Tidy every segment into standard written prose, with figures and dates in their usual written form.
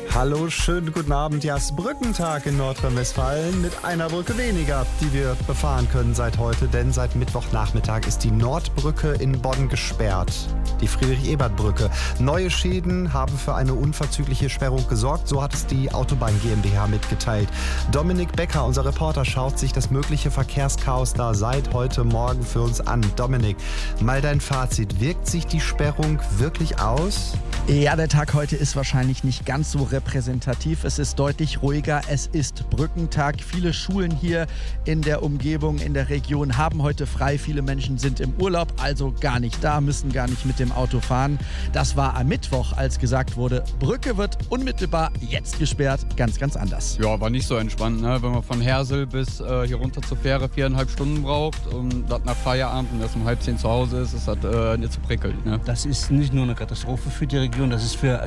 Hallo, schönen guten Abend. Ja, es ist Brückentag in Nordrhein-Westfalen mit einer Brücke weniger, die wir befahren können seit heute, denn seit Mittwochnachmittag ist die Nordbrücke in Bonn gesperrt. Die Friedrich-Ebert-Brücke. Neue Schäden haben für eine unverzügliche Sperrung gesorgt, so hat es die Autobahn GmbH mitgeteilt. Dominik Becker, unser Reporter, schaut sich das mögliche Verkehrschaos da seit heute Morgen für uns an. Dominik, mal dein Fazit. Wirkt sich die Sperrung wirklich aus? Ja, der Tag heute ist wahrscheinlich nicht ganz so repräsentativ. Es ist deutlich ruhiger. Es ist Brückentag. Viele Schulen hier in der Umgebung, in der Region haben heute frei. Viele Menschen sind im Urlaub, also gar nicht da, müssen gar nicht mit dem Auto fahren. Das war am Mittwoch, als gesagt wurde, Brücke wird unmittelbar jetzt gesperrt. Ganz, ganz anders. Ja, war nicht so entspannt, ne? Wenn man von Hersel bis hier runter zur Fähre 4,5 Stunden braucht und das nach Feierabend und erst um 9:30 zu Hause ist das nicht so prickelnd. Ne? Das ist nicht nur eine Katastrophe für die Region, das ist für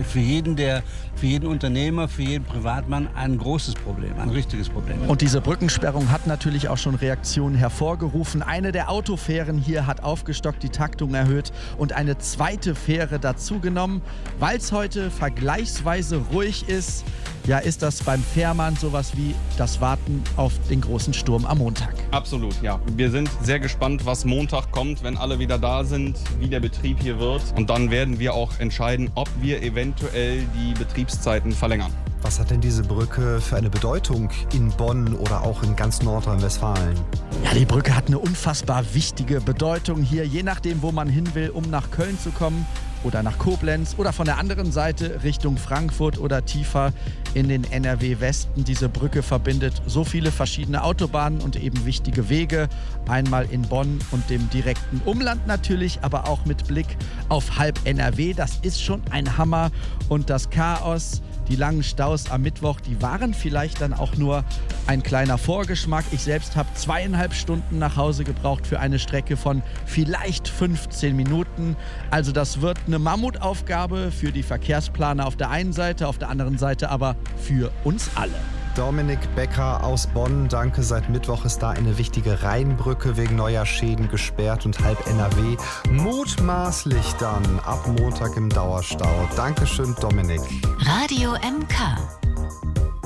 jeden Unternehmer, für jeden Privatmann ein großes Problem, ein richtiges Problem. Und diese Brückensperrung hat natürlich auch schon Reaktionen hervorgerufen. Eine der Autofähren hier hat aufgestockt, die Taktung erhöht und eine zweite Fähre dazugenommen. Weil es heute vergleichsweise ruhig ist, ja, ist das beim Fährmann sowas wie das Warten auf den großen Sturm am Montag. Absolut, ja. Wir sind sehr gespannt, was Montag kommt, wenn alle wieder da sind, wie der Betrieb hier wird. Und dann werden wir auch entscheiden, ob wir eventuell die Betriebszeiten verlängern. Was hat denn diese Brücke für eine Bedeutung in Bonn oder auch in ganz Nordrhein-Westfalen? Ja, die Brücke hat eine unfassbar wichtige Bedeutung hier, je nachdem, wo man hin will, um nach Köln zu kommen oder nach Koblenz oder von der anderen Seite Richtung Frankfurt oder tiefer in den NRW-Westen. Diese Brücke verbindet so viele verschiedene Autobahnen und eben wichtige Wege. Einmal in Bonn und dem direkten Umland natürlich, aber auch mit Blick auf halb NRW. Das ist schon ein Hammer. Und das Chaos, die langen Staus am Mittwoch, die waren vielleicht dann auch nur ein kleiner Vorgeschmack. Ich selbst habe 2,5 Stunden nach Hause gebraucht für eine Strecke von vielleicht 15 Minuten. Also das wird eine Mammutaufgabe für die Verkehrsplaner auf der einen Seite, auf der anderen Seite aber für uns alle. Dominik Becker aus Bonn, danke. Seit Mittwoch ist da eine wichtige Rheinbrücke wegen neuer Schäden gesperrt und halb NRW mutmaßlich dann ab Montag im Dauerstau. Dankeschön, Dominik. Radio MK.